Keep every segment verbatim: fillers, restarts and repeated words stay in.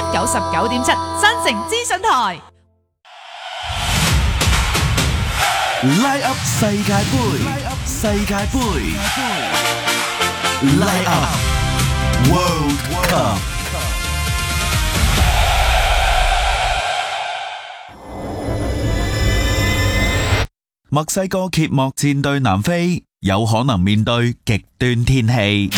九十九點七新城資訊台。 Light Up 世界盃，世界盃，Light Up World Cup。墨西哥揭幕戰對南非，有可能面對極端天氣。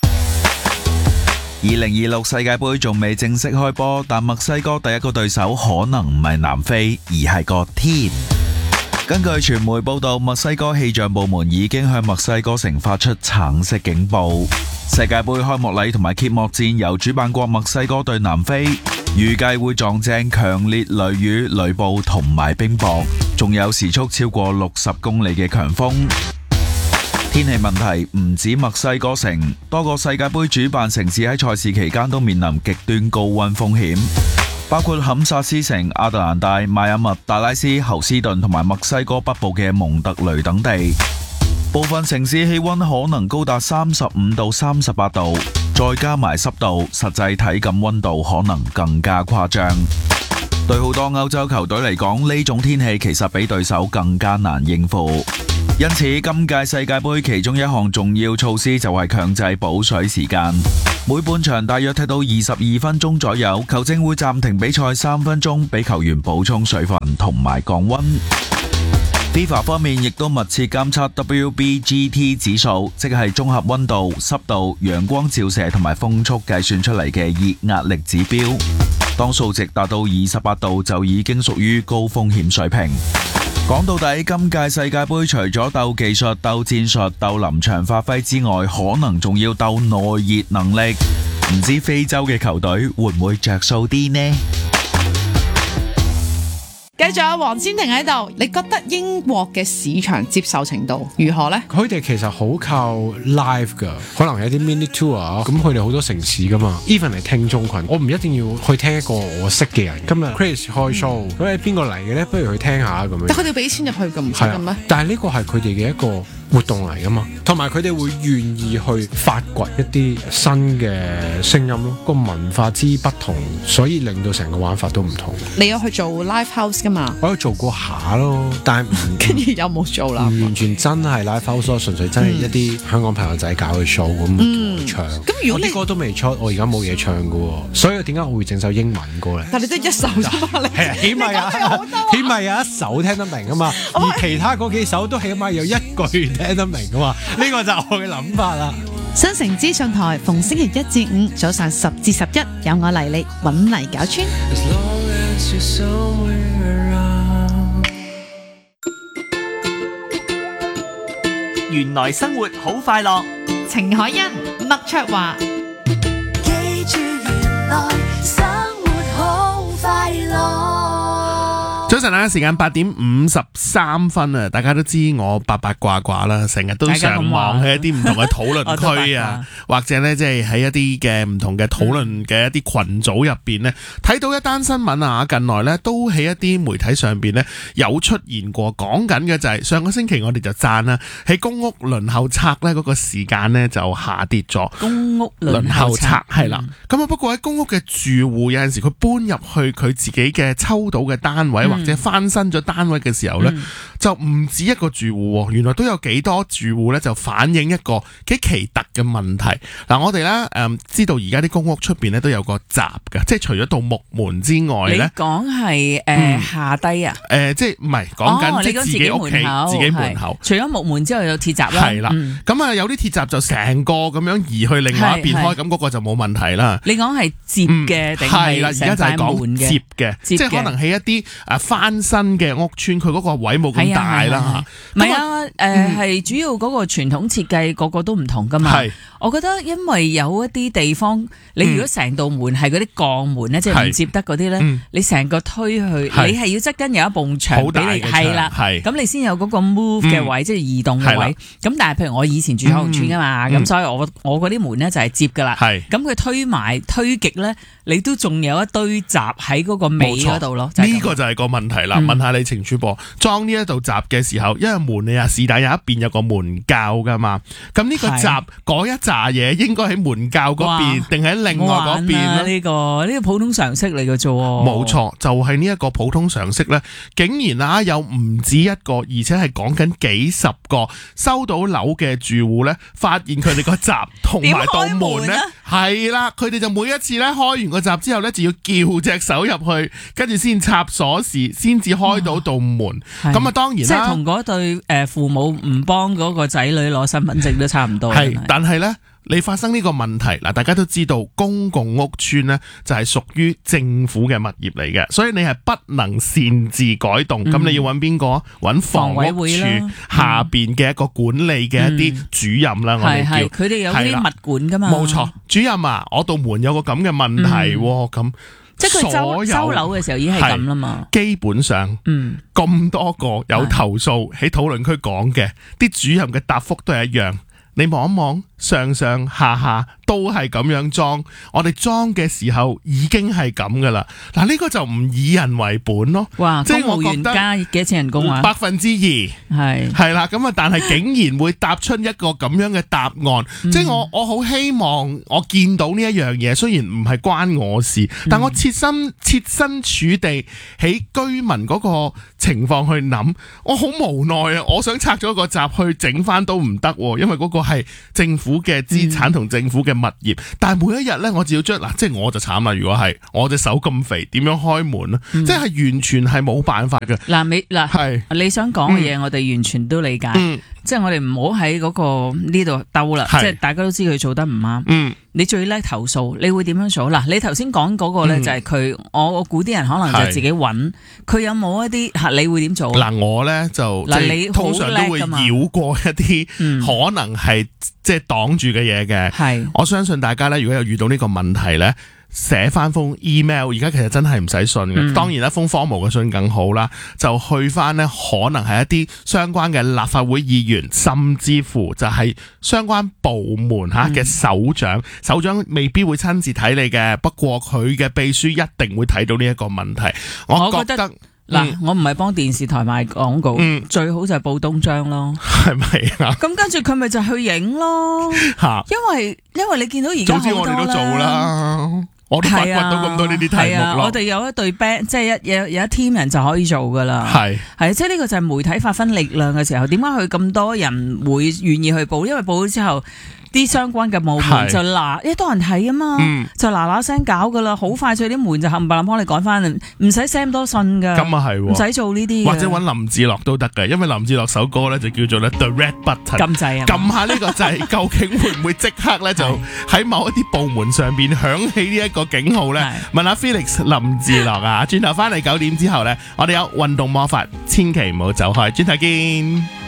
二零二六世界盃仲未正式開波，但墨西哥第一個對手可能唔係南非，而係個天。根據傳媒報道，墨西哥氣象部門已經向墨西哥城發出橙色警報。世界盃開幕禮同埋揭幕戰由主辦國墨西哥對南非，預計會撞正強烈雷雨、雷暴同埋冰雹，仲有時速超過六十公里嘅強風。天氣問題唔止墨西哥城，多個世界盃主辦城市喺賽事期間都面臨極端高溫風險，包括坎薩斯城、亞特蘭大、邁阿密、達拉斯、侯斯頓同埋墨西哥北部嘅蒙特雷等地。部分城市氣溫可能高達三十五到三十八度，再加埋濕度，實際體感溫度可能更加誇張。對好多歐洲球隊嚟講，呢種天氣其實比對手更加難應付。因此，今屆世界盃其中一項重要措施就係強制補水時間。每半場大約踢到二十二分鐘左右，球證會暫停比賽三分鐘，俾球員補充水分同埋降溫。FIFA 方面亦都密切監測 W B G T 指數，即係綜合溫度、濕度、陽光照射同埋風速計算出嚟嘅熱壓力指標。當數值達到二十八度，就已經屬於高風險水平。講到底，今屆世界盃除咗鬥技術、鬥戰術、鬥臨場發揮之外，可能仲要鬥耐熱能力。唔知非洲嘅球隊會唔會着數啲呢？ 繼續有黃千婷喺度，你覺得英國嘅市場接受程度如何呢？ 佢哋其實好靠 live 噶，可能有啲 mini tour，咁佢哋好多城市噶嘛 even 係聽眾群，我唔一定要去聽一個我識嘅人。今日 Chris 開 show，咁係邊個嚟嘅呢？不如去聽下咁樣。 但佢哋要俾錢入去咁唔使咁咩？ 但係呢個係佢哋嘅一個活動嚟噶嘛，同埋佢哋會願意去發掘一啲新嘅聲音咯，個文化之不同，所以令到成個玩法都唔同。 你有去做 live house 噶嘛？ 我有做過下咯，但係唔跟住有冇做啦？ 唔完全真係 live house 咯，純粹真係一啲香港朋友仔搞嘅 show 咁、嗯、唱。咁如果你歌都未出，我而家冇嘢唱噶，所以點解我會整首英文歌咧？ 但係你得一首啫嘛，你係啊，起碼有起碼有一首聽得明啊嘛，而其他嗰幾首都起碼有一句聽得明啊嘛，呢、這個就係我嘅諗法啦。 新城資訊台逢星期一至五早上十至十一，有我黎力揾泥搞村。 原來生活好快樂， 程海欣、麥卓華。 記住原來生活好快樂。 早晨啊，時間八點五十三分啊！大家都知我八八卦卦啦，成日都上網去一啲唔同嘅討論區啊，或者咧即係喺一啲嘅唔同嘅討論嘅一啲群組入邊呢，睇到一單新聞啊，近來呢都喺一啲媒體上邊呢有出現過，講緊嘅就係上個星期我哋就讚啦，喺公屋輪候冊呢嗰個時間呢就下跌咗。 公屋輪候冊係啦，咁啊不過喺公屋嘅住戶有陣時佢搬入去佢自己嘅抽到嘅單位，或者翻新咗單位嘅時候呢、嗯、就唔止一個住戶，原來都有幾多住戶呢就反映一個幾奇特嘅問題。嗱，我哋咧誒知道而家啲公屋出邊咧都有個閘嘅，即係除咗道木門之外咧， 你講係誒下低啊？誒、 呃，即係唔係講緊即係自己屋企自己門口， 除咗木門之外有鐵閘啦。 係啦，咁啊、嗯、有啲鐵閘就成個咁樣移去另外一邊開，咁嗰個就冇問題啦。 你講係接嘅定係成塊門嘅？ 接嘅，即係可能喺一啲誒翻新嘅屋邨，佢嗰個位冇咁大啦嚇。唔係啊，誒係、呃、主要嗰個傳統設計個個都唔同噶嘛。係， 我覺得因為有一啲地方，你如果成道門係嗰啲鋼門咧，即係唔接得嗰啲咧，你成個推去，你係要側跟有一埲牆俾你，係啦，咁你先有嗰個 move 嘅位，即係移動嘅位。咁但係譬如我以前住海虹邨噶嘛，咁所以我我嗰啲門咧就係接噶啦。係，咁佢推埋推極咧，你都仲有一堆閘喺嗰個尾嗰度咯。呢個就係個問題啦，問下你程主播裝呢一度閘嘅時候，因為門你啊是但有一邊有個門鉸噶嘛，咁呢個閘嗰一紮嘢應該喺門鉸嗰邊定喺另外嗰邊咧？ 呢個呢個普通常識嚟嘅啫。 冇錯，就係呢一個普通常識咧，竟然啊有唔止一個，而且係講緊幾十個收到樓嘅住戶咧，發現佢哋個閘同埋道門咧，係啦，佢哋就每一次咧開完個閘之後咧，就要叫隻手入去，跟住先插鎖匙，先至開到道門。咁啊，當然啦， 即係同嗰對誒父母唔幫嗰個仔女攞身份證都差唔多。 係，但係咧。你發生呢個問題嗱，大家都知道公共屋邨呢就係屬於政府嘅物業嚟嘅，所以你係不能擅自改動。咁、嗯、你要揾邊個？揾房屋署下邊嘅一個管理嘅一啲主任啦、嗯，我哋叫佢哋有啲物管噶嘛。 冇錯，主任啊，我道門有個咁嘅問題喎，咁、嗯、 即係佢收收樓嘅時候已經係咁啦嘛。 基本上，嗯，咁多個有投訴喺討論區講嘅，啲主任嘅答覆都係一樣。你望一望，上上下下都係咁樣裝，我哋裝嘅時候已經係咁噶啦。嗱，呢個就唔以人為本咯。哇！即係我覺得加幾多錢人工啊？ 百分之二係係啦，咁啊，但係竟然會答出一個咁樣嘅答案，嗯、即係我我好希望我見到呢一樣嘢，雖然唔係關我事，嗯、但我切身切身處地喺居民嗰個情況去諗，我好無奈啊！我想拆咗個閘去整翻都唔得，因為嗰個係政府嘅資產同政府嘅物業，嗯、但係每一日咧，我就要將嗱，即係我就慘啦。如果係我隻手咁肥，點樣開門咧？嗯、即係完全係冇辦法嘅。嗱，你嗱係你想講嘅嘢，嗯、我哋完全都理解。嗯、即係我哋唔好喺嗰個呢度兜啦。即係大家都知佢做得唔啱。嗯，你最叻投訴，你會點樣做？嗱，你頭先講嗰個咧就係佢，我我估啲人可能就自己揾。佢有冇一啲嚇？你會點做？嗱，我咧就嗱，你通常都會繞過一啲可能係即係擋住嘅嘢嘅。係，我相信大家咧，如果有遇到呢個問題咧，寫翻封 email， 而家其實真係唔使信嘅。嗯、當然一封荒謬嘅信更好啦，就去翻呢，可能係一啲相關嘅立法會議員，甚至乎就係相關部門吓嘅首長。嗯、首長未必會親自睇你嘅，不過佢嘅秘書一定會睇到呢一個問題。我覺得。嗱，嗯、我唔係幫電視台賣廣告，嗯、最好就係報東張咯，係咪啊？咁跟住佢咪就去影咯，吓，因為因為你見到而家好多啦，早知我哋都做啦，我都發掘到咁多呢啲題目咯。我哋有一隊 band， 即係一有有一 team 人就可以做噶啦，係係，即係呢個就係媒體發揮力量嘅時候。點解佢咁多人會願意去報？因為報咗之後。啲相關嘅部門就嗱，因為多人睇啊嘛，嗯、就嗱嗱聲搞噶啦，好快脆啲門就冚唪唥幫你趕翻，唔使 send 多信噶，咁啊係，唔使做呢啲，或者揾林志樂都得嘅，因為林志樂首歌咧就叫做咧 The Red Button， 撳掣啊，撳下呢個掣，究竟會唔會即刻咧就喺某一啲部門上邊響起呢一個警號咧？問下 Felix 林志樂啊，轉頭翻嚟九點之後咧，我哋有運動魔法，千祈唔好走開，轉頭見。